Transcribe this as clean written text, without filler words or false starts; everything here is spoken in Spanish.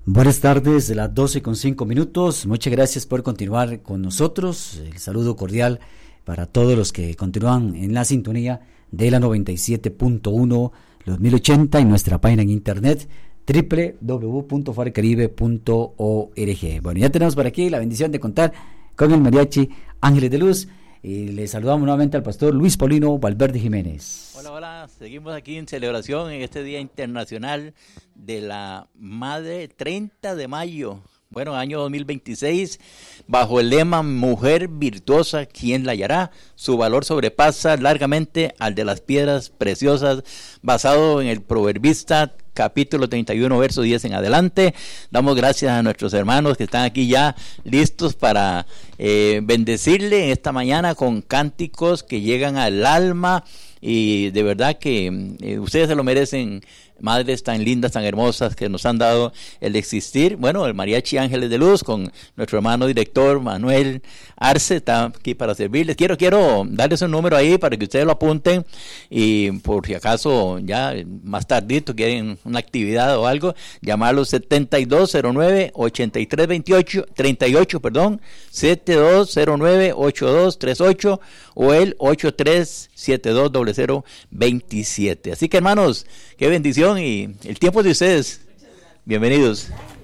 Buenas tardes, las 12:05. Muchas gracias por continuar con nosotros. El saludo cordial para todos los que continúan en la sintonía de la 97.1, los 1080 y nuestra página en internet www.farecaribe.org. Bueno, ya tenemos por aquí la bendición de contar con el mariachi Ángeles de Luz y le saludamos nuevamente al pastor Luis Paulino Valverde Jiménez. Hola, seguimos aquí en celebración en este Día Internacional de la Madre, 30 de mayo, bueno, año 2026, bajo el lema Mujer virtuosa, ¿quién la hallará? Su valor sobrepasa largamente al de las piedras preciosas, basado en el proverbista capítulo 31, verso 10 en adelante. Damos gracias a nuestros hermanos que están aquí ya listos para bendecirle en esta mañana con cánticos que llegan al alma, y de verdad que ustedes se lo merecen, madres tan lindas, tan hermosas que nos han dado el existir. Bueno, el mariachi Ángeles de Luz con nuestro hermano director Manuel Arce está aquí para servirles. Quiero darles un número ahí para que ustedes lo apunten, y por si acaso ya más tardito quieren una actividad o algo, llamarlos 7209-8338, 7209-8238 o el 83720027. Así que hermanos, qué bendición, y el tiempo es de ustedes. Bienvenidos.